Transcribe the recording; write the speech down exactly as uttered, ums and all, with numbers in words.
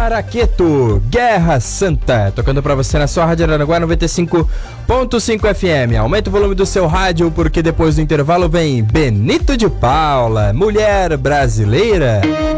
Araqueto, Guerra Santa, tocando pra você na sua Rádio Aranaguá noventa e cinco ponto cinco F M. Aumenta o volume do seu rádio, porque depois do intervalo vem Benito de Paula, Mulher Brasileira.